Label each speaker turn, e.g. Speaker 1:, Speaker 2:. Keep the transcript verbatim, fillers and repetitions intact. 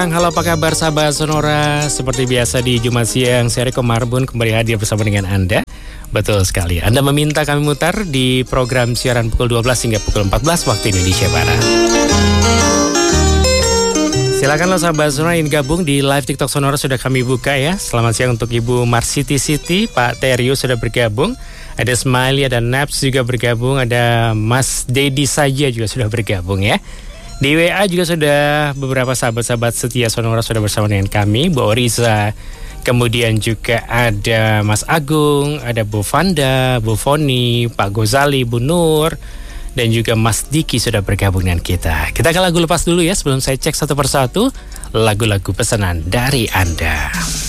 Speaker 1: Halo, apa kabar sahabat Sonora? Seperti biasa di Jumat siang, saya Riko Marbun kembali hadir bersama dengan Anda. Betul sekali, Anda meminta kami mutar di program siaran pukul dua belas hingga pukul empat belas waktu Indonesia Barat. Silakan lo sahabat Sonora yang gabung di live TikTok Sonora sudah kami buka ya. Selamat siang untuk Ibu Marsiti Siti, Pak Terio sudah bergabung. Ada Smiley, ada Naps juga bergabung, ada Mas Dedi saja juga sudah bergabung ya. Di W A juga sudah beberapa sahabat-sahabat setia Sonora sudah bersama dengan kami. Bu Oriza, kemudian juga ada Mas Agung, ada Bu Vanda, Bu Foni, Pak Gozali, Bu Nur, dan juga Mas Diki sudah bergabung dengan kita. Kita akan lagu lepas dulu ya sebelum saya cek satu persatu lagu-lagu pesanan dari Anda.